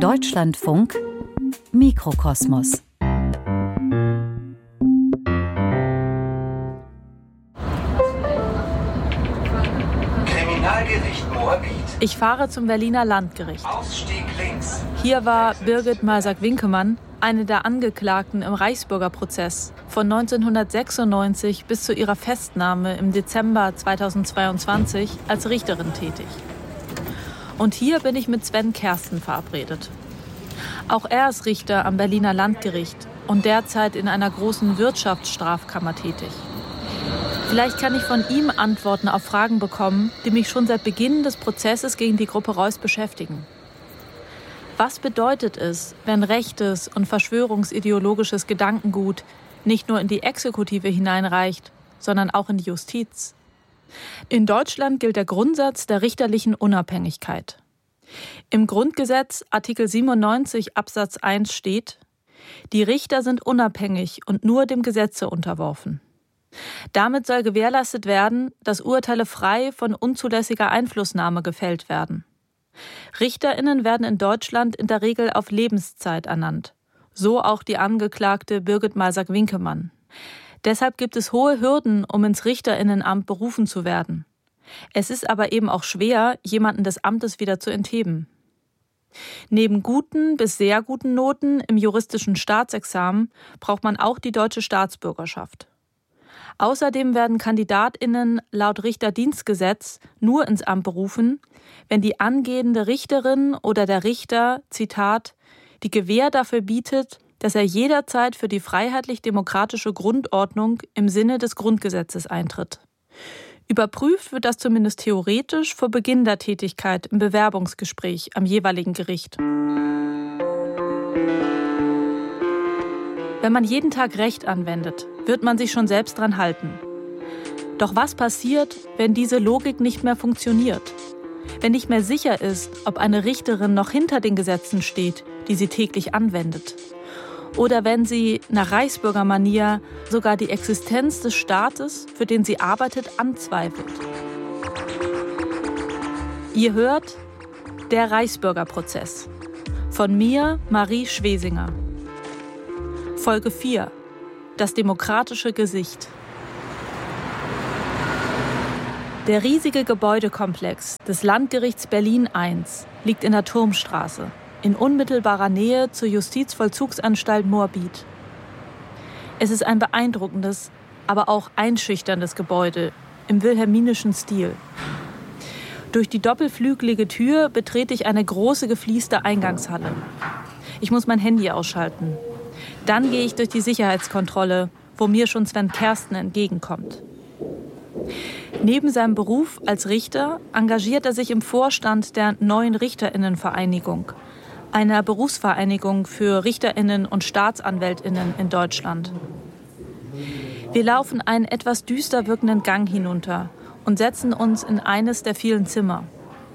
Deutschlandfunk Mikrokosmos. Kriminalgericht Moabit. Ich fahre zum Berliner Landgericht. Ausstieg links. Hier war Birgit Malsack-Winkemann, eine der Angeklagten im Reichsbürgerprozess, von 1996 bis zu ihrer Festnahme im Dezember 2022 als Richterin tätig. Und hier bin ich mit Sven Kersten verabredet. Auch er ist Richter am Berliner Landgericht und derzeit in einer großen Wirtschaftsstrafkammer tätig. Vielleicht kann ich von ihm Antworten auf Fragen bekommen, die mich schon seit Beginn des Prozesses gegen die Gruppe Reuss beschäftigen. Was bedeutet es, wenn rechtes und verschwörungsideologisches Gedankengut nicht nur in die Exekutive hineinreicht, sondern auch in die Justiz? In Deutschland gilt der Grundsatz der richterlichen Unabhängigkeit. Im Grundgesetz Artikel 97 Absatz 1 steht: Die Richter sind unabhängig und nur dem Gesetze unterworfen. Damit soll gewährleistet werden, dass Urteile frei von unzulässiger Einflussnahme gefällt werden. RichterInnen werden in Deutschland in der Regel auf Lebenszeit ernannt. So auch die Angeklagte Birgit Malsack-Winkemann. Deshalb gibt es hohe Hürden, um ins RichterInnenamt berufen zu werden. Es ist aber eben auch schwer, jemanden des Amtes wieder zu entheben. Neben guten bis sehr guten Noten im juristischen Staatsexamen braucht man auch die deutsche Staatsbürgerschaft. Außerdem werden KandidatInnen laut Richterdienstgesetz nur ins Amt berufen, wenn die angehende Richterin oder der Richter, Zitat, die Gewähr dafür bietet, dass er jederzeit für die freiheitlich-demokratische Grundordnung im Sinne des Grundgesetzes eintritt. Überprüft wird das zumindest theoretisch vor Beginn der Tätigkeit im Bewerbungsgespräch am jeweiligen Gericht. Wenn man jeden Tag Recht anwendet, wird man sich schon selbst dran halten. Doch was passiert, wenn diese Logik nicht mehr funktioniert? Wenn nicht mehr sicher ist, ob eine Richterin noch hinter den Gesetzen steht, die sie täglich anwendet? Oder wenn sie nach Reichsbürgermanier sogar die Existenz des Staates, für den sie arbeitet, anzweifelt? Ihr hört Der Reichsbürgerprozess. Von mir, Marie Schwesinger. Folge 4. Das demokratische Gesicht. Der riesige Gebäudekomplex des Landgerichts Berlin I liegt in der Turmstraße, in unmittelbarer Nähe zur Justizvollzugsanstalt Moabit. Es ist ein beeindruckendes, aber auch einschüchterndes Gebäude im wilhelminischen Stil. Durch die doppelflügelige Tür betrete ich eine große geflieste Eingangshalle. Ich muss mein Handy ausschalten. Dann gehe ich durch die Sicherheitskontrolle, wo mir schon Sven Kersten entgegenkommt. Neben seinem Beruf als Richter engagiert er sich im Vorstand der Neuen RichterInnenvereinigung, einer Berufsvereinigung für RichterInnen und StaatsanwältInnen in Deutschland. Wir laufen einen etwas düster wirkenden Gang hinunter und setzen uns in eines der vielen Zimmer.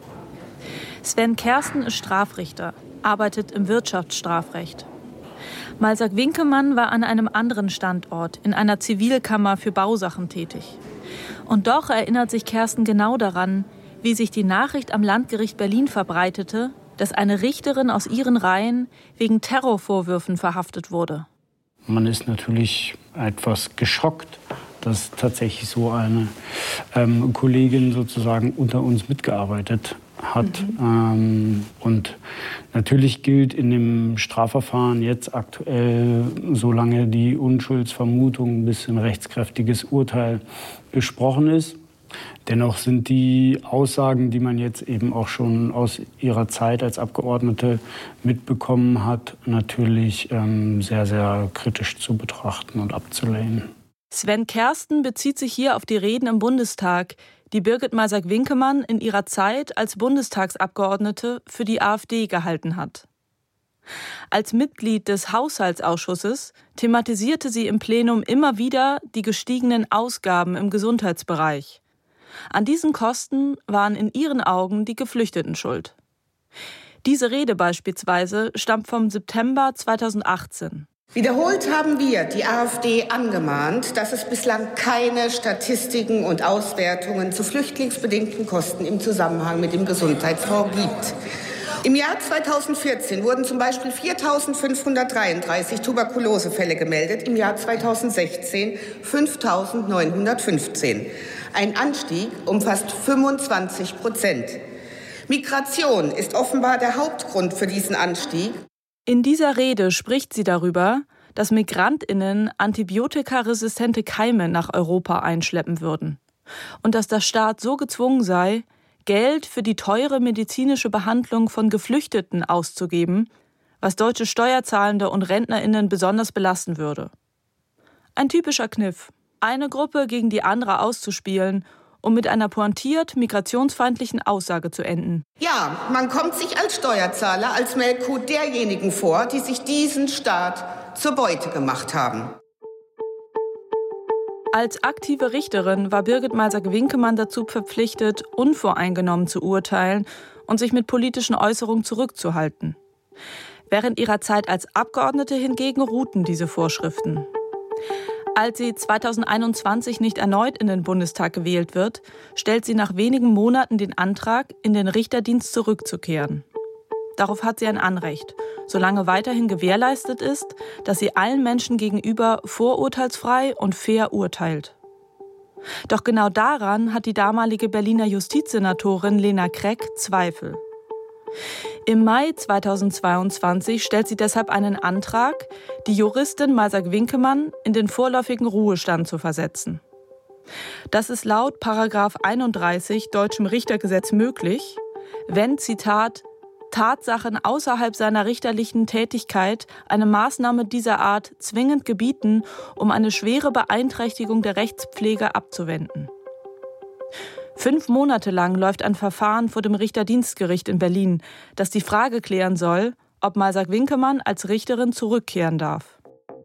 Sven Kersten ist Strafrichter, arbeitet im Wirtschaftsstrafrecht. Malsack-Winkemann war an einem anderen Standort, in einer Zivilkammer für Bausachen tätig. Und doch erinnert sich Kersten genau daran, wie sich die Nachricht am Landgericht Berlin verbreitete, dass eine Richterin aus ihren Reihen wegen Terrorvorwürfen verhaftet wurde. Man ist natürlich etwas geschockt, dass tatsächlich so eine Kollegin sozusagen unter uns mitgearbeitet hat. Und natürlich gilt in dem Strafverfahren jetzt aktuell, solange die Unschuldsvermutung bis ein rechtskräftiges Urteil gesprochen ist. Dennoch sind die Aussagen, die man jetzt eben auch schon aus ihrer Zeit als Abgeordnete mitbekommen hat, natürlich sehr, sehr kritisch zu betrachten und abzulehnen. Sven Kersten bezieht sich hier auf die Reden im Bundestag, die Birgit Malsack-Winkemann in ihrer Zeit als Bundestagsabgeordnete für die AfD gehalten hat. Als Mitglied des Haushaltsausschusses thematisierte sie im Plenum immer wieder die gestiegenen Ausgaben im Gesundheitsbereich. An diesen Kosten waren in ihren Augen die Geflüchteten schuld. Diese Rede beispielsweise stammt vom September 2018. Wiederholt haben wir die AfD angemahnt, dass es bislang keine Statistiken und Auswertungen zu flüchtlingsbedingten Kosten im Zusammenhang mit dem Gesundheitsfonds gibt. Im Jahr 2014 wurden zum Beispiel 4.533 Tuberkulosefälle gemeldet, im Jahr 2016 5.915. Ein Anstieg um fast 25%. Migration ist offenbar der Hauptgrund für diesen Anstieg. In dieser Rede spricht sie darüber, dass MigrantInnen antibiotikaresistente Keime nach Europa einschleppen würden und dass der Staat so gezwungen sei, Geld für die teure medizinische Behandlung von Geflüchteten auszugeben, was deutsche Steuerzahlende und RentnerInnen besonders belasten würde. Ein typischer Kniff, eine Gruppe gegen die andere auszuspielen, um mit einer pointiert migrationsfeindlichen Aussage zu enden. Ja, man kommt sich als Steuerzahler, als Melkkuh derjenigen vor, die sich diesen Staat zur Beute gemacht haben. Als aktive Richterin war Birgit Malsack-Winkemann dazu verpflichtet, unvoreingenommen zu urteilen und sich mit politischen Äußerungen zurückzuhalten. Während ihrer Zeit als Abgeordnete hingegen ruhten diese Vorschriften. Als sie 2021 nicht erneut in den Bundestag gewählt wird, stellt sie nach wenigen Monaten den Antrag, in den Richterdienst zurückzukehren. Darauf hat sie ein Anrecht, solange weiterhin gewährleistet ist, dass sie allen Menschen gegenüber vorurteilsfrei und fair urteilt. Doch genau daran hat die damalige Berliner Justizsenatorin Lena Kreck Zweifel. Im Mai 2022 stellt sie deshalb einen Antrag, die Juristin Malsack-Winkemann in den vorläufigen Ruhestand zu versetzen. Das ist laut § 31 deutschem Richtergesetz möglich, wenn, Zitat, Tatsachen außerhalb seiner richterlichen Tätigkeit eine Maßnahme dieser Art zwingend gebieten, um eine schwere Beeinträchtigung der Rechtspflege abzuwenden. 5 Monate lang läuft ein Verfahren vor dem Richterdienstgericht in Berlin, das die Frage klären soll, ob Malsack-Winkemann als Richterin zurückkehren darf.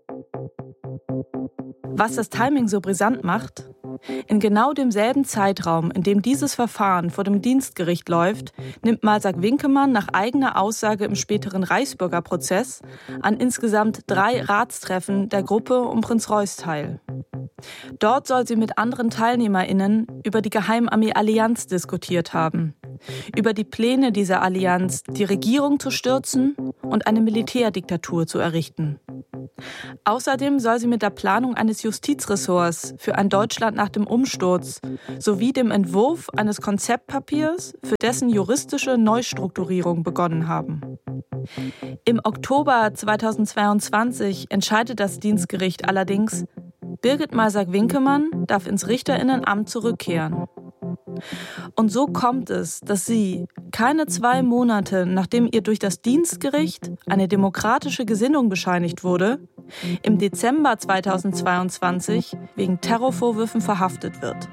Was das Timing so brisant macht? In genau demselben Zeitraum, in dem dieses Verfahren vor dem Dienstgericht läuft, nimmt Malsack-Winkemann nach eigener Aussage im späteren Reichsbürgerprozess an insgesamt 3 Ratstreffen der Gruppe um Prinz Reuß teil. Dort soll sie mit anderen TeilnehmerInnen über die Geheimarmee-Allianz diskutiert haben, über die Pläne dieser Allianz, die Regierung zu stürzen und eine Militärdiktatur zu errichten. Außerdem soll sie mit der Planung eines Justizressorts für ein Deutschland nach dem Umsturz sowie dem Entwurf eines Konzeptpapiers für dessen juristische Neustrukturierung begonnen haben. Im Oktober 2022 entscheidet das Dienstgericht allerdings, Birgit Malsack-Winkemann darf ins Richterinnenamt zurückkehren. Und so kommt es, dass sie, keine 2 Monate nachdem ihr durch das Dienstgericht eine demokratische Gesinnung bescheinigt wurde, im Dezember 2022 wegen Terrorvorwürfen verhaftet wird.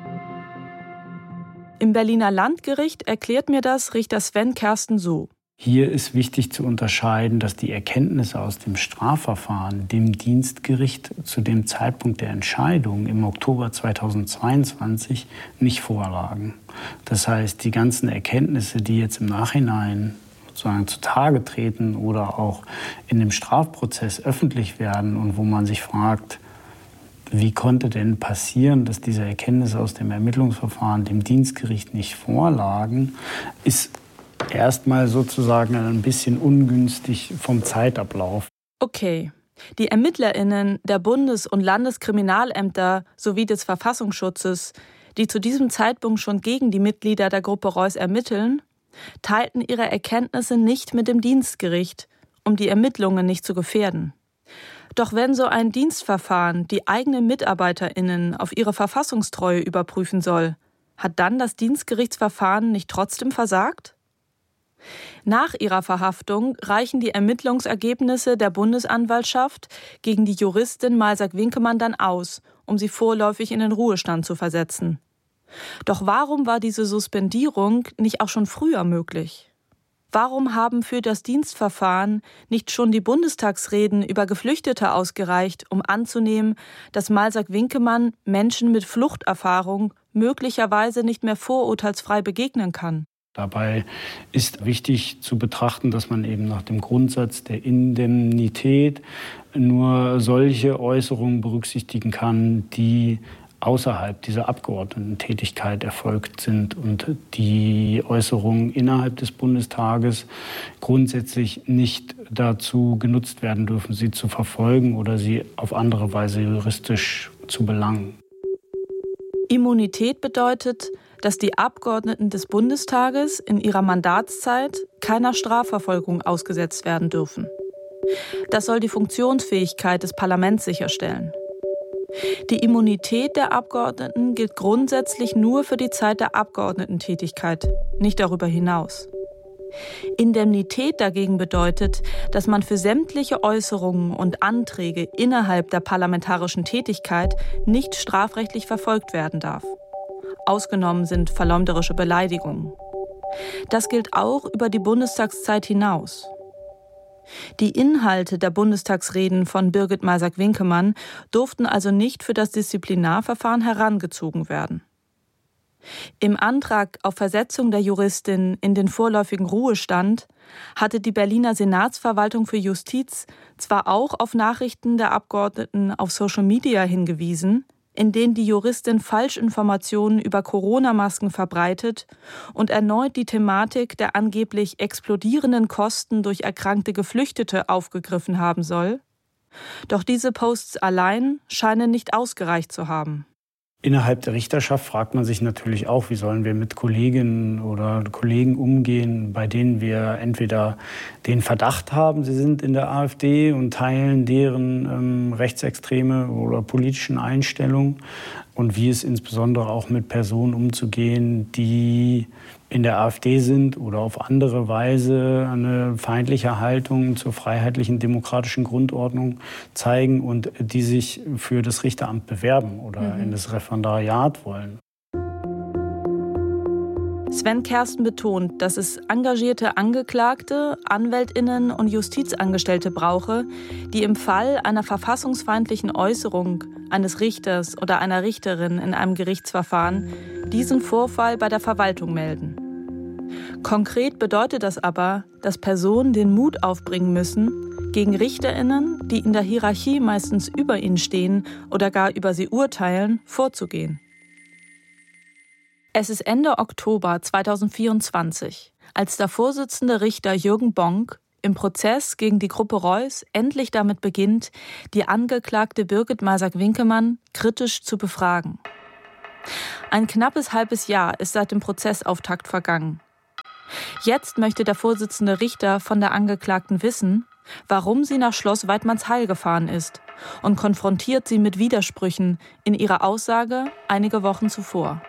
Im Berliner Landgericht erklärt mir das Richter Sven Kersten so. Hier ist wichtig zu unterscheiden, dass die Erkenntnisse aus dem Strafverfahren dem Dienstgericht zu dem Zeitpunkt der Entscheidung im Oktober 2022 nicht vorlagen. Das heißt, die ganzen Erkenntnisse, die jetzt im Nachhinein sozusagen zutage treten oder auch in dem Strafprozess öffentlich werden und wo man sich fragt, wie konnte denn passieren, dass diese Erkenntnisse aus dem Ermittlungsverfahren dem Dienstgericht nicht vorlagen, ist erstmal sozusagen ein bisschen ungünstig vom Zeitablauf. Okay, die ErmittlerInnen der Bundes- und Landeskriminalämter sowie des Verfassungsschutzes, die zu diesem Zeitpunkt schon gegen die Mitglieder der Gruppe Reuß ermitteln, teilten ihre Erkenntnisse nicht mit dem Dienstgericht, um die Ermittlungen nicht zu gefährden. Doch wenn so ein Dienstverfahren die eigenen MitarbeiterInnen auf ihre Verfassungstreue überprüfen soll, hat dann das Dienstgerichtsverfahren nicht trotzdem versagt? Nach ihrer Verhaftung reichen die Ermittlungsergebnisse der Bundesanwaltschaft gegen die Juristin Malsack-Winkemann dann aus, um sie vorläufig in den Ruhestand zu versetzen. Doch warum war diese Suspendierung nicht auch schon früher möglich? Warum haben für das Dienstverfahren nicht schon die Bundestagsreden über Geflüchtete ausgereicht, um anzunehmen, dass Malsack-Winkemann Menschen mit Fluchterfahrung möglicherweise nicht mehr vorurteilsfrei begegnen kann? Dabei ist wichtig zu betrachten, dass man eben nach dem Grundsatz der Indemnität nur solche Äußerungen berücksichtigen kann, die außerhalb dieser Abgeordnetentätigkeit erfolgt sind und die Äußerungen innerhalb des Bundestages grundsätzlich nicht dazu genutzt werden dürfen, sie zu verfolgen oder sie auf andere Weise juristisch zu belangen. Immunität bedeutet, dass die Abgeordneten des Bundestages in ihrer Mandatszeit keiner Strafverfolgung ausgesetzt werden dürfen. Das soll die Funktionsfähigkeit des Parlaments sicherstellen. Die Immunität der Abgeordneten gilt grundsätzlich nur für die Zeit der Abgeordnetentätigkeit, nicht darüber hinaus. Indemnität dagegen bedeutet, dass man für sämtliche Äußerungen und Anträge innerhalb der parlamentarischen Tätigkeit nicht strafrechtlich verfolgt werden darf. Ausgenommen sind verleumderische Beleidigungen. Das gilt auch über die Bundestagszeit hinaus. Die Inhalte der Bundestagsreden von Birgit Maersak-Winkemann durften also nicht für das Disziplinarverfahren herangezogen werden. Im Antrag auf Versetzung der Juristin in den vorläufigen Ruhestand hatte die Berliner Senatsverwaltung für Justiz zwar auch auf Nachrichten der Abgeordneten auf Social Media hingewiesen, in denen die Juristin Falschinformationen über Corona-Masken verbreitet und erneut die Thematik der angeblich explodierenden Kosten durch erkrankte Geflüchtete aufgegriffen haben soll. Doch diese Posts allein scheinen nicht ausgereicht zu haben. Innerhalb der Richterschaft fragt man sich natürlich auch, wie sollen wir mit Kolleginnen oder Kollegen umgehen, bei denen wir entweder den Verdacht haben, sie sind in der AfD und teilen deren rechtsextreme oder politischen Einstellungen. Und wie es insbesondere auch mit Personen umzugehen, die in der AfD sind oder auf andere Weise eine feindliche Haltung zur freiheitlichen demokratischen Grundordnung zeigen und die sich für das Richteramt bewerben oder in das Referendariat wollen. Sven Kersten betont, dass es engagierte Angeklagte, AnwältInnen und Justizangestellte brauche, die im Fall einer verfassungsfeindlichen Äußerung eines Richters oder einer Richterin in einem Gerichtsverfahren diesen Vorfall bei der Verwaltung melden. Konkret bedeutet das aber, dass Personen den Mut aufbringen müssen, gegen RichterInnen, die in der Hierarchie meistens über ihnen stehen oder gar über sie urteilen, vorzugehen. Es ist Ende Oktober 2024, als der Vorsitzende Richter Jürgen Bonk im Prozess gegen die Gruppe Reuss endlich damit beginnt, die Angeklagte Birgit Maersak-Winkemann kritisch zu befragen. Ein knappes halbes Jahr ist seit dem Prozessauftakt vergangen. Jetzt möchte der Vorsitzende Richter von der Angeklagten wissen, warum sie nach Schloss Waidmannsheil gefahren ist und konfrontiert sie mit Widersprüchen in ihrer Aussage einige Wochen zuvor.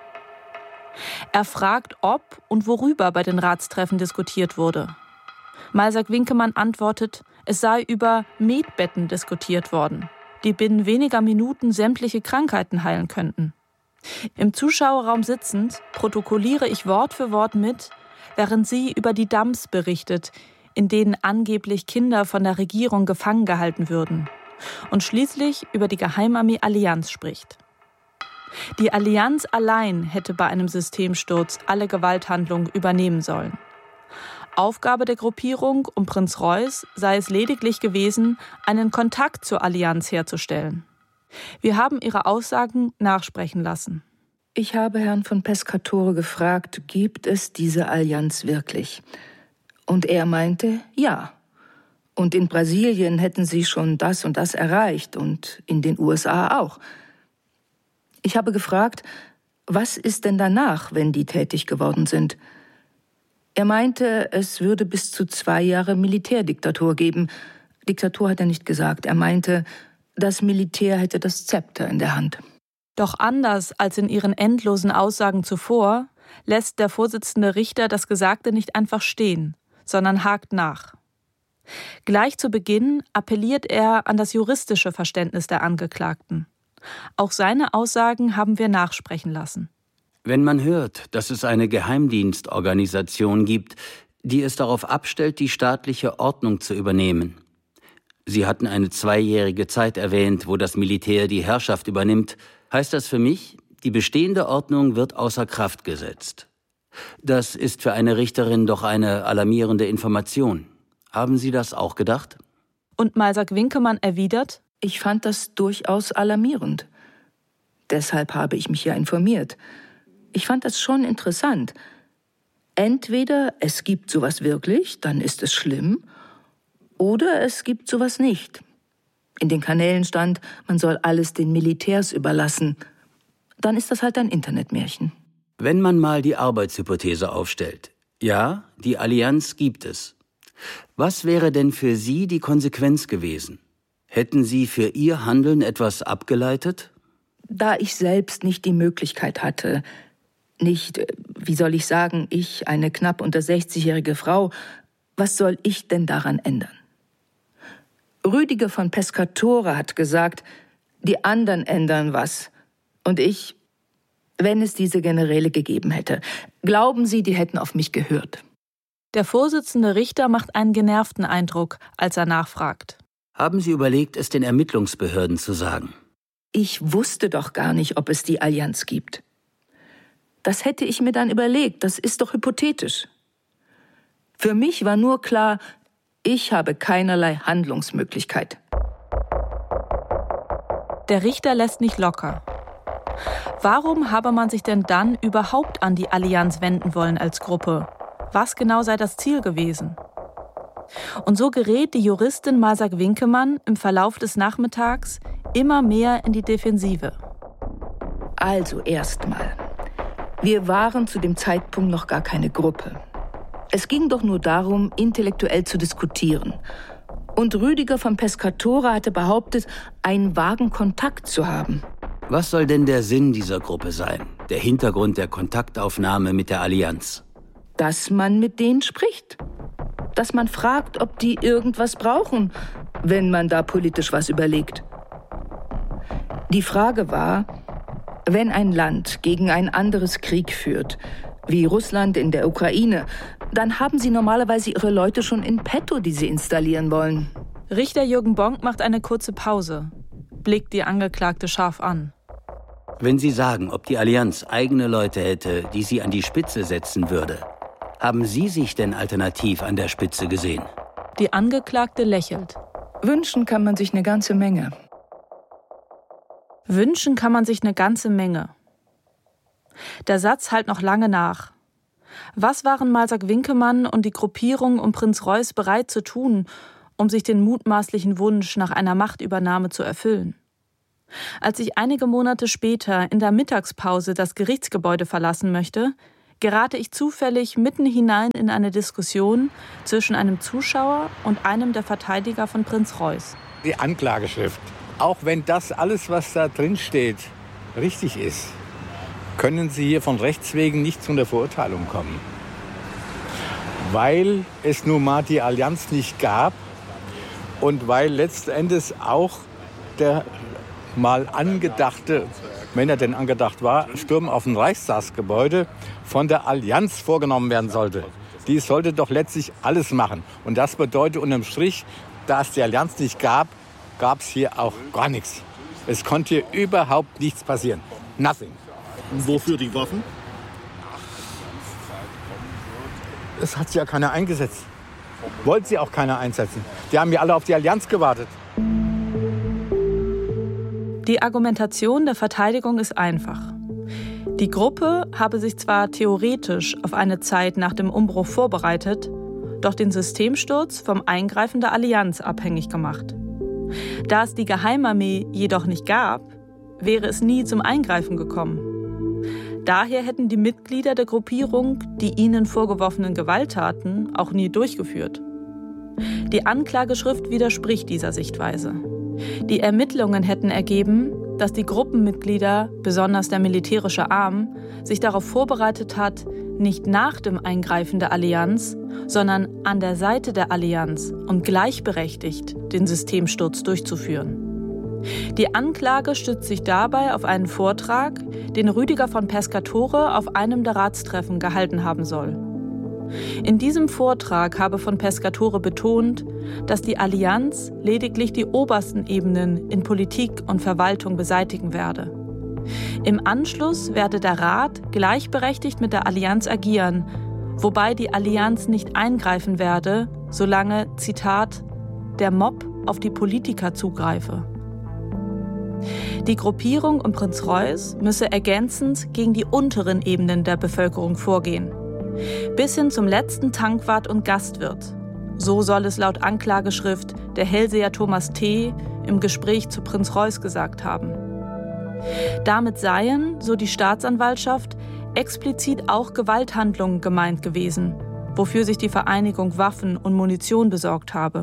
Er fragt, ob und worüber bei den Ratstreffen diskutiert wurde. Maersak-Winkemann antwortet, es sei über Medbetten diskutiert worden, die binnen weniger Minuten sämtliche Krankheiten heilen könnten. Im Zuschauerraum sitzend protokolliere ich Wort für Wort mit, während sie über die Dumps berichtet, in denen angeblich Kinder von der Regierung gefangen gehalten würden, und schließlich über die Geheimarmee Allianz spricht. Die Allianz allein hätte bei einem Systemsturz alle Gewalthandlungen übernehmen sollen. Aufgabe der Gruppierung um Prinz Reuß sei es lediglich gewesen, einen Kontakt zur Allianz herzustellen. Wir haben ihre Aussagen nachsprechen lassen. Ich habe Herrn von Pescatore gefragt, gibt es diese Allianz wirklich? Und er meinte, ja. Und in Brasilien hätten sie schon das und das erreicht und in den USA auch. Ich habe gefragt, was ist denn danach, wenn die tätig geworden sind? Er meinte, es würde bis zu 2 Jahre Militärdiktatur geben. Diktatur hat er nicht gesagt. Er meinte, das Militär hätte das Zepter in der Hand. Doch anders als in ihren endlosen Aussagen zuvor, lässt der Vorsitzende Richter das Gesagte nicht einfach stehen, sondern hakt nach. Gleich zu Beginn appelliert er an das juristische Verständnis der Angeklagten. Auch seine Aussagen haben wir nachsprechen lassen. Wenn man hört, dass es eine Geheimdienstorganisation gibt, die es darauf abstellt, die staatliche Ordnung zu übernehmen. Sie hatten eine 2-jährige Zeit erwähnt, wo das Militär die Herrschaft übernimmt, heißt das für mich, die bestehende Ordnung wird außer Kraft gesetzt. Das ist für eine Richterin doch eine alarmierende Information. Haben Sie das auch gedacht? Und Maersak-Winkemann erwidert, ich fand das durchaus alarmierend. Deshalb habe ich mich ja informiert. Ich fand das schon interessant. Entweder es gibt sowas wirklich, dann ist es schlimm, oder es gibt sowas nicht. In den Kanälen stand, man soll alles den Militärs überlassen. Dann ist das halt ein Internetmärchen. Wenn man mal die Arbeitshypothese aufstellt, ja, die Allianz gibt es. Was wäre denn für Sie die Konsequenz gewesen? Hätten Sie für Ihr Handeln etwas abgeleitet? Da ich selbst nicht die Möglichkeit hatte, nicht, wie soll ich sagen, ich, eine knapp unter 60-jährige Frau, was soll ich denn daran ändern? Rüdiger von Pescatore hat gesagt, die anderen ändern was. Und ich, wenn es diese Generäle gegeben hätte, glauben Sie, die hätten auf mich gehört? Der Vorsitzende Richter macht einen genervten Eindruck, als er nachfragt. Haben Sie überlegt, es den Ermittlungsbehörden zu sagen? Ich wusste doch gar nicht, ob es die Allianz gibt. Das hätte ich mir dann überlegt, das ist doch hypothetisch. Für mich war nur klar, ich habe keinerlei Handlungsmöglichkeit. Der Richter lässt nicht locker. Warum habe man sich denn dann überhaupt an die Allianz wenden wollen als Gruppe? Was genau sei das Ziel gewesen? Und so gerät die Juristin Masak-Winkemann im Verlauf des Nachmittags immer mehr in die Defensive. Also erstmal. Wir waren zu dem Zeitpunkt noch gar keine Gruppe. Es ging doch nur darum, intellektuell zu diskutieren. Und Rüdiger von Pescatore hatte behauptet, einen vagen Kontakt zu haben. Was soll denn der Sinn dieser Gruppe sein? Der Hintergrund der Kontaktaufnahme mit der Allianz? Dass man mit denen spricht. Dass man fragt, ob die irgendwas brauchen, wenn man da politisch was überlegt. Die Frage war, wenn ein Land gegen ein anderes Krieg führt, wie Russland in der Ukraine, dann haben sie normalerweise ihre Leute schon in petto, die sie installieren wollen. Richter Jürgen Bonk macht eine kurze Pause, blickt die Angeklagte scharf an. Wenn Sie sagen, ob die Allianz eigene Leute hätte, die sie an die Spitze setzen würde, haben Sie sich denn alternativ an der Spitze gesehen? Die Angeklagte lächelt. Wünschen kann man sich eine ganze Menge. Wünschen kann man sich eine ganze Menge. Der Satz hallt noch lange nach. Was waren Masak-Winkemann und die Gruppierung um Prinz Reuß bereit zu tun, um sich den mutmaßlichen Wunsch nach einer Machtübernahme zu erfüllen? Als ich einige Monate später in der Mittagspause das Gerichtsgebäude verlassen möchte, gerate ich zufällig mitten hinein in eine Diskussion zwischen einem Zuschauer und einem der Verteidiger von Prinz Reuß. Die Anklageschrift, auch wenn das alles, was da drin steht, richtig ist, können Sie hier von Rechts wegen nicht zu einer Verurteilung kommen. Weil es nun mal die Allianz nicht gab und weil letzten Endes auch der mal angedachte, wenn er denn angedacht war, Sturm auf ein Reichstagsgebäude von der Allianz vorgenommen werden sollte. Die sollte doch letztlich alles machen. Und das bedeutet unterm Strich, da es die Allianz nicht gab, gab es hier auch gar nichts. Es konnte hier überhaupt nichts passieren. Nothing. Und wofür die Waffen? Es hat ja keiner eingesetzt. Wollte sie auch keiner einsetzen. Die haben ja alle auf die Allianz gewartet. Die Argumentation der Verteidigung ist einfach. Die Gruppe habe sich zwar theoretisch auf eine Zeit nach dem Umbruch vorbereitet, doch den Systemsturz vom Eingreifen der Allianz abhängig gemacht. Da es die Geheimarmee jedoch nicht gab, wäre es nie zum Eingreifen gekommen. Daher hätten die Mitglieder der Gruppierung die ihnen vorgeworfenen Gewalttaten auch nie durchgeführt. Die Anklageschrift widerspricht dieser Sichtweise. Die Ermittlungen hätten ergeben, dass die Gruppenmitglieder, besonders der militärische Arm, sich darauf vorbereitet hat, nicht nach dem Eingreifen der Allianz, sondern an der Seite der Allianz und gleichberechtigt den Systemsturz durchzuführen. Die Anklage stützt sich dabei auf einen Vortrag, den Rüdiger von Pescatore auf einem der Ratstreffen gehalten haben soll. In diesem Vortrag habe von Pescatore betont, dass die Allianz lediglich die obersten Ebenen in Politik und Verwaltung beseitigen werde. Im Anschluss werde der Rat gleichberechtigt mit der Allianz agieren, wobei die Allianz nicht eingreifen werde, solange, Zitat, der Mob auf die Politiker zugreife. Die Gruppierung um Prinz-Reuß müsse ergänzend gegen die unteren Ebenen der Bevölkerung vorgehen. Bis hin zum letzten Tankwart und Gastwirt. So soll es laut Anklageschrift der Hellseher Thomas T. im Gespräch zu Prinz-Reuß gesagt haben. Damit seien, so die Staatsanwaltschaft, explizit auch Gewalthandlungen gemeint gewesen, wofür sich die Vereinigung Waffen und Munition besorgt habe.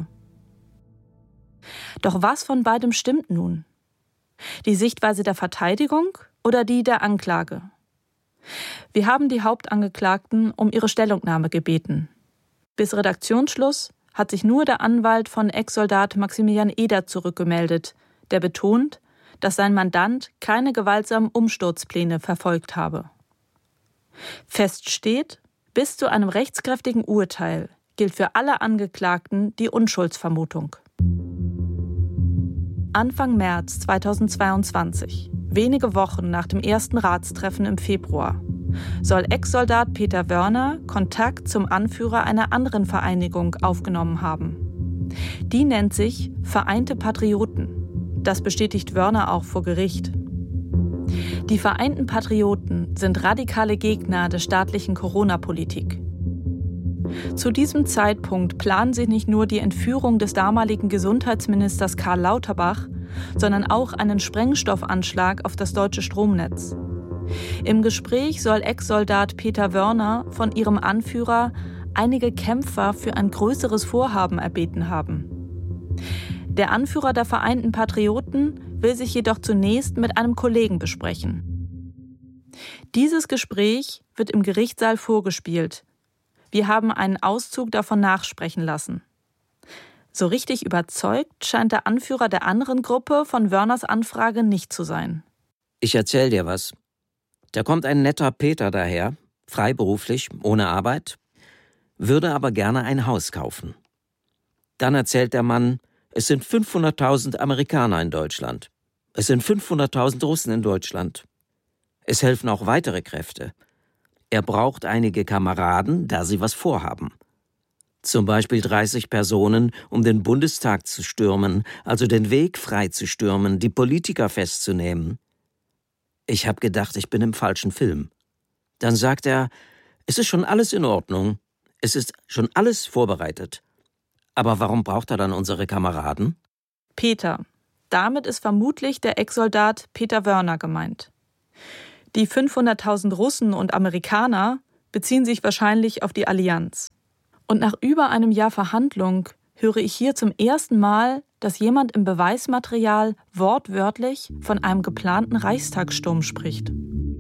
Doch was von beidem stimmt nun? Die Sichtweise der Verteidigung oder die der Anklage? Wir haben die Hauptangeklagten um ihre Stellungnahme gebeten. Bis Redaktionsschluss hat sich nur der Anwalt von Ex-Soldat Maximilian Eder zurückgemeldet, der betont, dass sein Mandant keine gewaltsamen Umsturzpläne verfolgt habe. Fest steht, bis zu einem rechtskräftigen Urteil gilt für alle Angeklagten die Unschuldsvermutung. Anfang März 2022, wenige Wochen nach dem ersten Ratstreffen im Februar, soll Ex-Soldat Peter Wörner Kontakt zum Anführer einer anderen Vereinigung aufgenommen haben. Die nennt sich Vereinte Patrioten. Das bestätigt Wörner auch vor Gericht. Die Vereinten Patrioten sind radikale Gegner der staatlichen Corona-Politik. Zu diesem Zeitpunkt planen sie nicht nur die Entführung des damaligen Gesundheitsministers Karl Lauterbach, sondern auch einen Sprengstoffanschlag auf das deutsche Stromnetz. Im Gespräch soll Ex-Soldat Peter Wörner von ihrem Anführer einige Kämpfer für ein größeres Vorhaben erbeten haben. Der Anführer der Vereinten Patrioten will sich jedoch zunächst mit einem Kollegen besprechen. Dieses Gespräch wird im Gerichtssaal vorgespielt. Wir haben einen Auszug davon nachsprechen lassen. So richtig überzeugt scheint der Anführer der anderen Gruppe von Wörners Anfrage nicht zu sein. Ich erzähl dir was. Da kommt ein netter Peter daher, freiberuflich, ohne Arbeit, würde aber gerne ein Haus kaufen. Dann erzählt der Mann, es sind 500.000 Amerikaner in Deutschland. Es sind 500.000 Russen in Deutschland. Es helfen auch weitere Kräfte. Er braucht einige Kameraden, da sie was vorhaben. Zum Beispiel 30 Personen, um den Bundestag zu stürmen, also den Weg frei zu stürmen, die Politiker festzunehmen. Ich habe gedacht, ich bin im falschen Film. Dann sagt er, es ist schon alles in Ordnung, es ist schon alles vorbereitet. Aber warum braucht er dann unsere Kameraden? Peter. Damit ist vermutlich der Ex-Soldat Peter Wörner gemeint. Die 500.000 Russen und Amerikaner beziehen sich wahrscheinlich auf die Allianz. Und nach über einem Jahr Verhandlung höre ich hier zum ersten Mal, dass jemand im Beweismaterial wortwörtlich von einem geplanten Reichstagssturm spricht.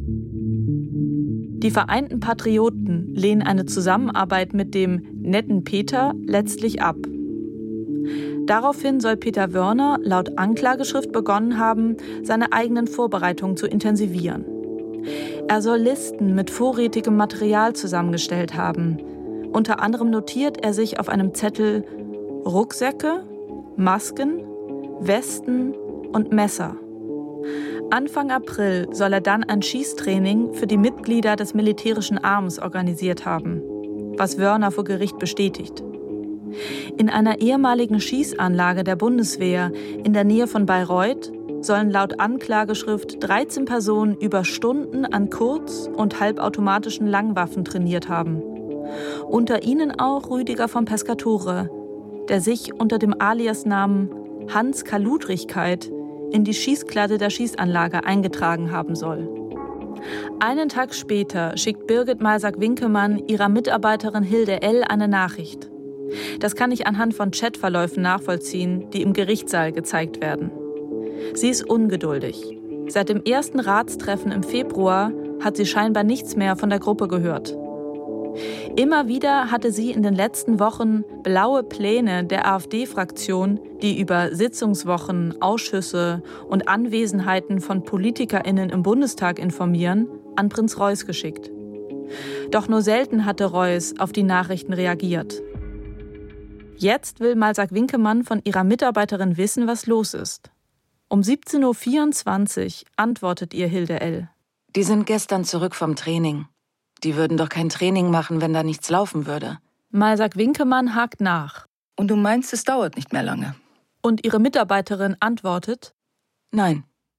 Die Vereinten Patrioten lehnen eine Zusammenarbeit mit dem netten Peter letztlich ab. Daraufhin soll Peter Wörner laut Anklageschrift begonnen haben, seine eigenen Vorbereitungen zu intensivieren. Er soll Listen mit vorrätigem Material zusammengestellt haben. Unter anderem notiert er sich auf einem Zettel Rucksäcke, Masken, Westen und Messer. Anfang April soll er dann ein Schießtraining für die Mitglieder des militärischen Arms organisiert haben, was Wörner vor Gericht bestätigt. In einer ehemaligen Schießanlage der Bundeswehr in der Nähe von Bayreuth sollen laut Anklageschrift 13 Personen über Stunden an kurz- und halbautomatischen Langwaffen trainiert haben. Unter ihnen auch Rüdiger von Pescatore, der sich unter dem Aliasnamen Hans Kaludrigkeit in die Schießkladde der Schießanlage eingetragen haben soll. Einen Tag später schickt Birgit Malsack-Winkemann ihrer Mitarbeiterin Hilde L. eine Nachricht. Das kann ich anhand von Chatverläufen nachvollziehen, die im Gerichtssaal gezeigt werden. Sie ist ungeduldig. Seit dem ersten Ratstreffen im Februar hat sie scheinbar nichts mehr von der Gruppe gehört. Immer wieder hatte sie in den letzten Wochen blaue Pläne der AfD-Fraktion, die über Sitzungswochen, Ausschüsse und Anwesenheiten von PolitikerInnen im Bundestag informieren, an Prinz Reuß geschickt. Doch nur selten hatte Reuß auf die Nachrichten reagiert. Jetzt will Malsack-Winkemann von ihrer Mitarbeiterin wissen, was los ist. Um 17.24 Uhr antwortet ihr Hilde L. Die sind gestern zurück vom Training. Die würden doch kein Training machen, wenn da nichts laufen würde. Malsack-Winkemann hakt nach. Und du meinst, es dauert nicht mehr lange? Und ihre Mitarbeiterin antwortet? Nein,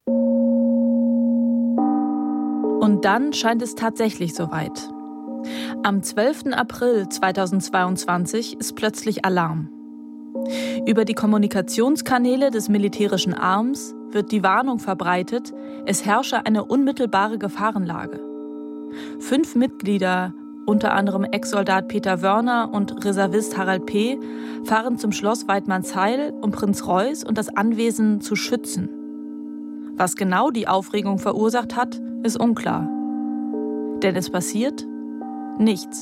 Und dann scheint es tatsächlich soweit. Am 12. April 2022 ist plötzlich Alarm. Über die Kommunikationskanäle des militärischen Arms wird die Warnung verbreitet, es herrsche eine unmittelbare Gefahrenlage. 5 Mitglieder, unter anderem Ex-Soldat Peter Wörner und Reservist Harald P., fahren zum Schloss Weidmannsheil, um Prinz Reuß und das Anwesen zu schützen. Was genau die Aufregung verursacht hat, ist unklar. Denn es passiert nichts.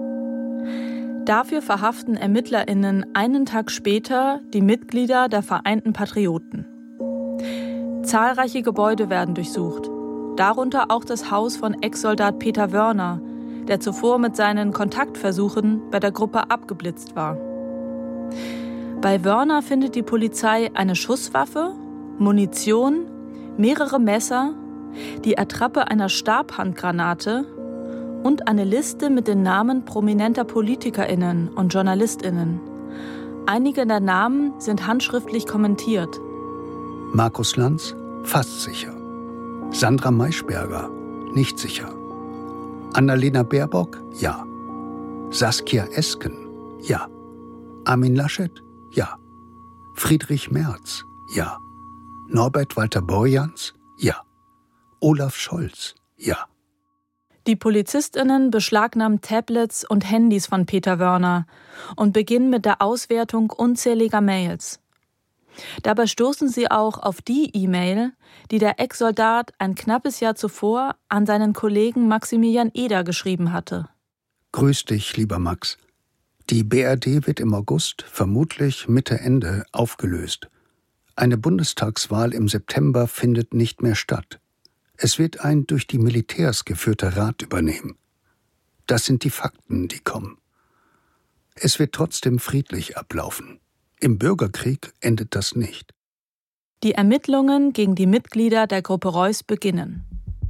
Dafür verhaften ErmittlerInnen einen Tag später die Mitglieder der Vereinten Patrioten. Zahlreiche Gebäude werden durchsucht, darunter auch das Haus von Ex-Soldat Peter Wörner, der zuvor mit seinen Kontaktversuchen bei der Gruppe abgeblitzt war. Bei Wörner findet die Polizei eine Schusswaffe, Munition, mehrere Messer, die Attrappe einer Stabhandgranate und eine Liste mit den Namen prominenter PolitikerInnen und JournalistInnen. Einige der Namen sind handschriftlich kommentiert. Markus Lanz, fast sicher. Sandra Maischberger, nicht sicher. Annalena Baerbock, ja. Saskia Esken, ja. Armin Laschet, ja. Friedrich Merz, ja. Norbert Walter-Borjans, ja. Olaf Scholz, ja. Die PolizistInnen beschlagnahmen Tablets und Handys von Peter Wörner und beginnen mit der Auswertung unzähliger Mails. Dabei stoßen sie auch auf die E-Mail, die der Ex-Soldat ein knappes Jahr zuvor an seinen Kollegen Maximilian Eder geschrieben hatte. Grüß dich, lieber Max. Die BRD wird im August, vermutlich Mitte, Ende, aufgelöst. Eine Bundestagswahl im September findet nicht mehr statt. Es wird ein durch die Militärs geführter Rat übernehmen. Das sind die Fakten, die kommen. Es wird trotzdem friedlich ablaufen. Im Bürgerkrieg endet das nicht. Die Ermittlungen gegen die Mitglieder der Gruppe Reuß beginnen.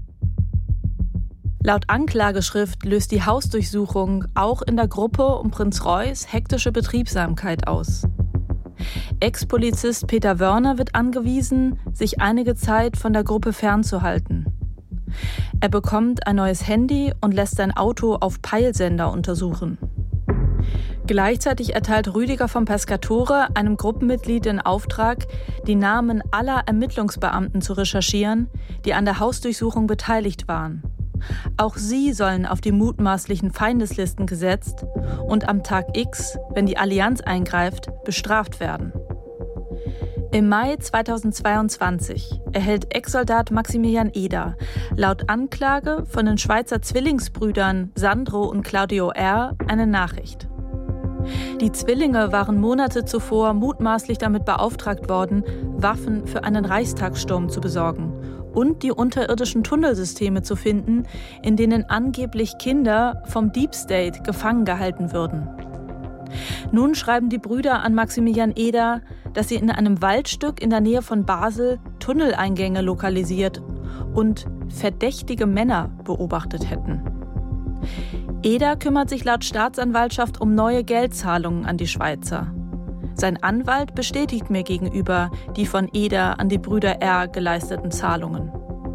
Laut Anklageschrift löst die Hausdurchsuchung auch in der Gruppe um Prinz Reuß hektische Betriebsamkeit aus. Ex-Polizist Peter Wörner wird angewiesen, sich einige Zeit von der Gruppe fernzuhalten. Er bekommt ein neues Handy und lässt sein Auto auf Peilsender untersuchen. Gleichzeitig erteilt Rüdiger von Pescatore einem Gruppenmitglied den Auftrag, die Namen aller Ermittlungsbeamten zu recherchieren, die an der Hausdurchsuchung beteiligt waren. Auch sie sollen auf die mutmaßlichen Feindeslisten gesetzt und am Tag X, wenn die Allianz eingreift, bestraft werden. Im Mai 2022 erhält Ex-Soldat Maximilian Eder laut Anklage von den Schweizer Zwillingsbrüdern Sandro und Claudio R. eine Nachricht. Die Zwillinge waren Monate zuvor mutmaßlich damit beauftragt worden, Waffen für einen Reichstagssturm zu besorgen und die unterirdischen Tunnelsysteme zu finden, in denen angeblich Kinder vom Deep State gefangen gehalten würden. Nun schreiben die Brüder an Maximilian Eder, dass sie in einem Waldstück in der Nähe von Basel Tunneleingänge lokalisiert und verdächtige Männer beobachtet hätten. Eder kümmert sich laut Staatsanwaltschaft um neue Geldzahlungen an die Schweizer. Sein Anwalt bestätigt mir gegenüber die von Eder an die Brüder R. geleisteten Zahlungen.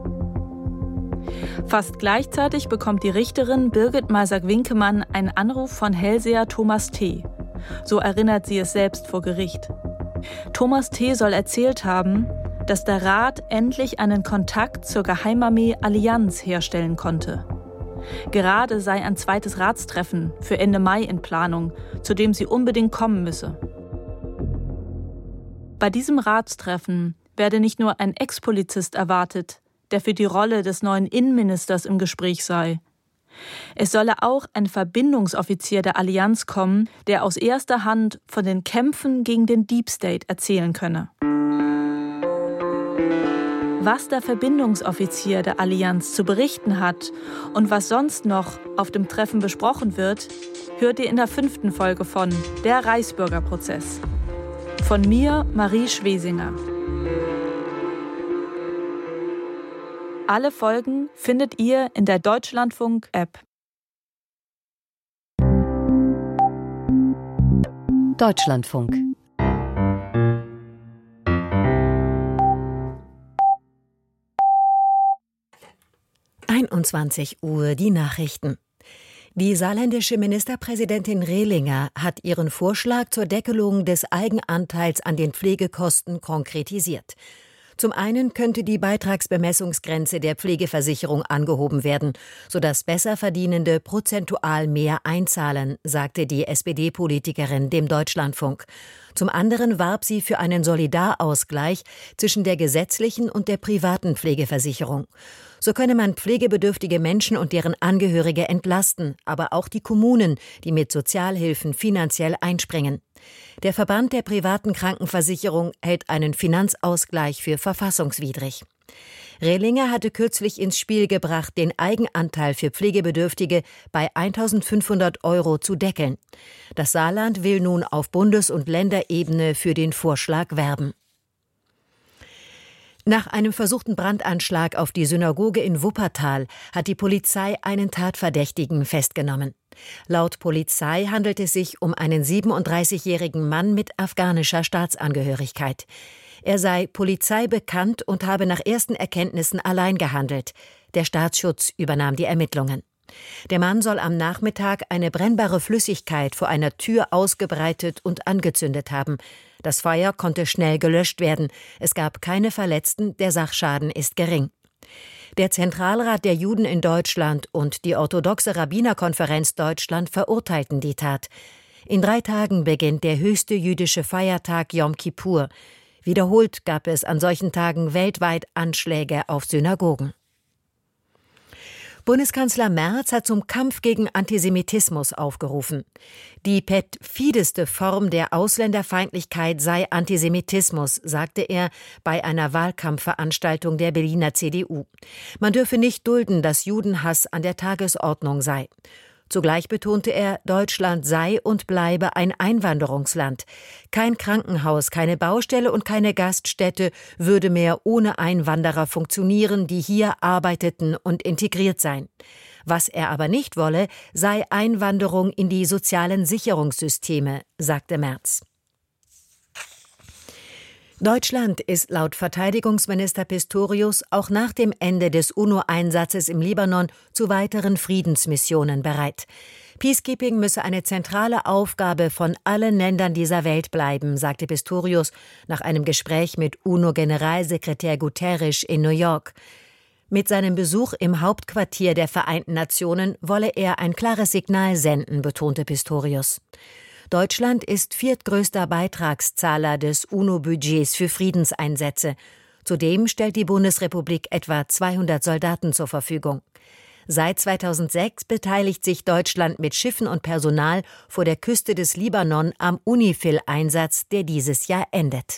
Fast gleichzeitig bekommt die Richterin Birgit Malsack-Winkemann einen Anruf von Hellseher Thomas T. So erinnert sie es selbst vor Gericht. Thomas T. soll erzählt haben, dass der Rat endlich einen Kontakt zur Geheimarmee Allianz herstellen konnte. Gerade sei ein zweites Ratstreffen für Ende Mai in Planung, zu dem sie unbedingt kommen müsse. Bei diesem Ratstreffen werde nicht nur ein Ex-Polizist erwartet, der für die Rolle des neuen Innenministers im Gespräch sei. Es solle auch ein Verbindungsoffizier der Allianz kommen, der aus erster Hand von den Kämpfen gegen den Deep State erzählen könne. Was der Verbindungsoffizier der Allianz zu berichten hat und was sonst noch auf dem Treffen besprochen wird, hört ihr in der 5. Folge von Der Reichsbürgerprozess. Von mir, Marie Schwesinger. Alle Folgen findet ihr in der Deutschlandfunk-App. Deutschlandfunk. 21 Uhr die Nachrichten. Die saarländische Ministerpräsidentin Rehlinger hat ihren Vorschlag zur Deckelung des Eigenanteils an den Pflegekosten konkretisiert. Zum einen könnte die Beitragsbemessungsgrenze der Pflegeversicherung angehoben werden, sodass Besserverdienende prozentual mehr einzahlen, sagte die SPD-Politikerin dem Deutschlandfunk. Zum anderen warb sie für einen Solidarausgleich zwischen der gesetzlichen und der privaten Pflegeversicherung. So könne man pflegebedürftige Menschen und deren Angehörige entlasten, aber auch die Kommunen, die mit Sozialhilfen finanziell einspringen. Der Verband der privaten Krankenversicherung hält einen Finanzausgleich für verfassungswidrig. Rehlinger hatte kürzlich ins Spiel gebracht, den Eigenanteil für Pflegebedürftige bei 1.500 € zu deckeln. Das Saarland will nun auf Bundes- und Länderebene für den Vorschlag werben. Nach einem versuchten Brandanschlag auf die Synagoge in Wuppertal hat die Polizei einen Tatverdächtigen festgenommen. Laut Polizei handelt es sich um einen 37-jährigen Mann mit afghanischer Staatsangehörigkeit. Er sei Polizei bekannt und habe nach ersten Erkenntnissen allein gehandelt. Der Staatsschutz übernahm die Ermittlungen. Der Mann soll am Nachmittag eine brennbare Flüssigkeit vor einer Tür ausgebreitet und angezündet haben. Das Feuer konnte schnell gelöscht werden. Es gab keine Verletzten, der Sachschaden ist gering. Der Zentralrat der Juden in Deutschland und die orthodoxe Rabbinerkonferenz Deutschland verurteilten die Tat. In 3 Tagen beginnt der höchste jüdische Feiertag Yom Kippur. Wiederholt gab es an solchen Tagen weltweit Anschläge auf Synagogen. Bundeskanzler Merz hat zum Kampf gegen Antisemitismus aufgerufen. Die perfideste Form der Ausländerfeindlichkeit sei Antisemitismus, sagte er bei einer Wahlkampfveranstaltung der Berliner CDU. Man dürfe nicht dulden, dass Judenhass an der Tagesordnung sei. Zugleich betonte er, Deutschland sei und bleibe ein Einwanderungsland. Kein Krankenhaus, keine Baustelle und keine Gaststätte würde mehr ohne Einwanderer funktionieren, die hier arbeiteten und integriert seien. Was er aber nicht wolle, sei Einwanderung in die sozialen Sicherungssysteme, sagte Merz. Deutschland ist laut Verteidigungsminister Pistorius auch nach dem Ende des UNO-Einsatzes im Libanon zu weiteren Friedensmissionen bereit. Peacekeeping müsse eine zentrale Aufgabe von allen Ländern dieser Welt bleiben, sagte Pistorius nach einem Gespräch mit UNO-Generalsekretär Guterres in New York. Mit seinem Besuch im Hauptquartier der Vereinten Nationen wolle er ein klares Signal senden, betonte Pistorius. Deutschland ist viertgrößter Beitragszahler des UNO-Budgets für Friedenseinsätze. Zudem stellt die Bundesrepublik etwa 200 Soldaten zur Verfügung. Seit 2006 beteiligt sich Deutschland mit Schiffen und Personal vor der Küste des Libanon am UNIFIL-Einsatz, der dieses Jahr endet.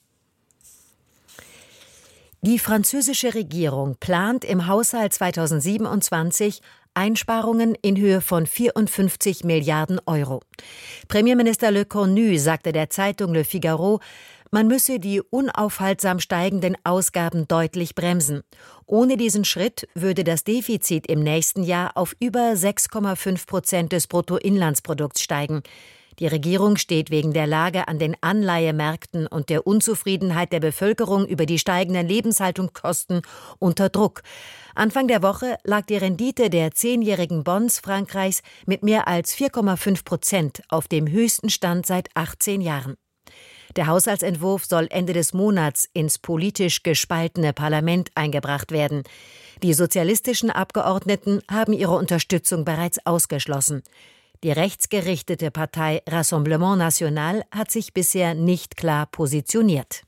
Die französische Regierung plant im Haushalt 2027 Einsparungen in Höhe von 54 Milliarden €. Premierminister Le Cornu sagte der Zeitung Le Figaro, man müsse die unaufhaltsam steigenden Ausgaben deutlich bremsen. Ohne diesen Schritt würde das Defizit im nächsten Jahr auf über 6,5% des Bruttoinlandsprodukts steigen. Die Regierung steht wegen der Lage an den Anleihemärkten und der Unzufriedenheit der Bevölkerung über die steigenden Lebenshaltungskosten unter Druck. Anfang der Woche lag die Rendite der 10-jährigen Bonds Frankreichs mit mehr als 4,5% auf dem höchsten Stand seit 18 Jahren. Der Haushaltsentwurf soll Ende des Monats ins politisch gespaltene Parlament eingebracht werden. Die sozialistischen Abgeordneten haben ihre Unterstützung bereits ausgeschlossen. Die rechtsgerichtete Partei Rassemblement National hat sich bisher nicht klar positioniert.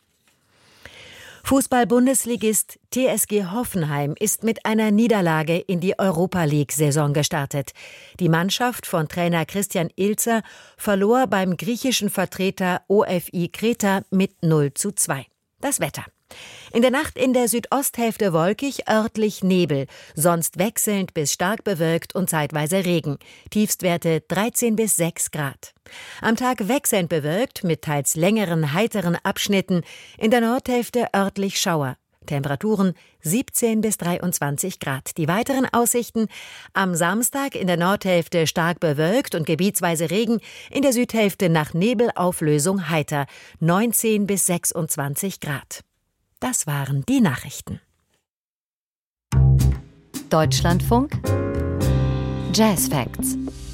Fußball-Bundesligist TSG Hoffenheim ist mit einer Niederlage in die Europa-League-Saison gestartet. Die Mannschaft von Trainer Christian Ilzer verlor beim griechischen Vertreter OFI Kreta mit 0:2. Das Wetter. In der Nacht in der Südosthälfte wolkig, örtlich Nebel, sonst wechselnd bis stark bewölkt und zeitweise Regen. Tiefstwerte 13 bis 6 Grad. Am Tag wechselnd bewölkt mit teils längeren, heiteren Abschnitten, in der Nordhälfte örtlich Schauer. Temperaturen 17 bis 23 Grad. Die weiteren Aussichten: am Samstag in der Nordhälfte stark bewölkt und gebietsweise Regen, in der Südhälfte nach Nebelauflösung heiter, 19 bis 26 Grad. Das waren die Nachrichten. Deutschlandfunk Jazz Facts.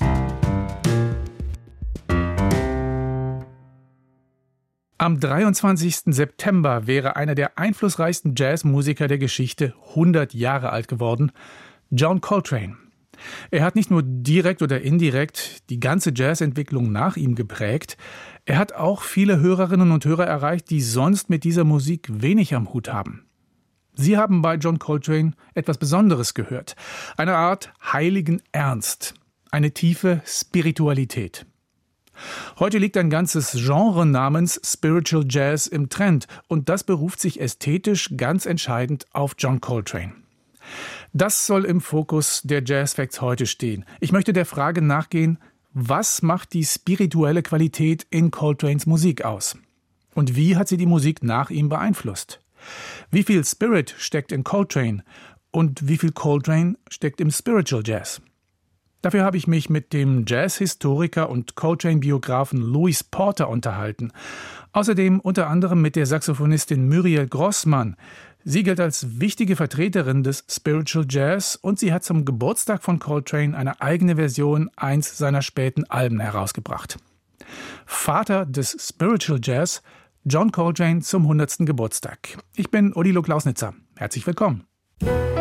Am 23. September wäre einer der einflussreichsten Jazzmusiker der Geschichte 100 Jahre alt geworden, John Coltrane. Er hat nicht nur direkt oder indirekt die ganze Jazzentwicklung nach ihm geprägt, er hat auch viele Hörerinnen und Hörer erreicht, die sonst mit dieser Musik wenig am Hut haben. Sie haben bei John Coltrane etwas Besonderes gehört, eine Art heiligen Ernst, eine tiefe Spiritualität. Heute liegt ein ganzes Genre namens Spiritual Jazz im Trend und das beruft sich ästhetisch ganz entscheidend auf John Coltrane. Das soll im Fokus der Jazz Facts heute stehen. Ich möchte der Frage nachgehen, was macht die spirituelle Qualität in Coltranes Musik aus? Und wie hat sie die Musik nach ihm beeinflusst? Wie viel Spirit steckt in Coltrane und wie viel Coltrane steckt im Spiritual Jazz? Dafür habe ich mich mit dem Jazzhistoriker und Coltrane-Biografen Louis Porter unterhalten. Außerdem unter anderem mit der Saxophonistin Muriel Grossmann. Sie gilt als wichtige Vertreterin des Spiritual Jazz und sie hat zum Geburtstag von Coltrane eine eigene Version eines seiner späten Alben herausgebracht. Vater des Spiritual Jazz, John Coltrane zum 100. Geburtstag. Ich bin Odilo Klausnitzer. Herzlich willkommen.